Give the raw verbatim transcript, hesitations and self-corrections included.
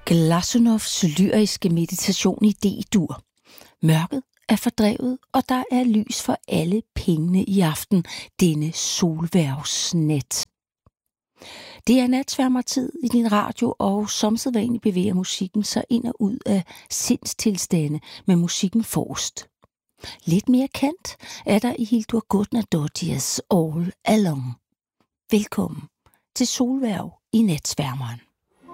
Glasunovs lyriske meditation i D-dur. Mørket er fordrevet, og der er lys for alle pengene i aften, denne solværvsnat. Det er natsværmertid i din radio, og som sædvanligt bevæger musikken sig ind og ud af sindstilstande med musikken forrest. Lidt mere kendt er der i Hildur Gudnadottirs All Along. Velkommen til Solværv i natsværmeren.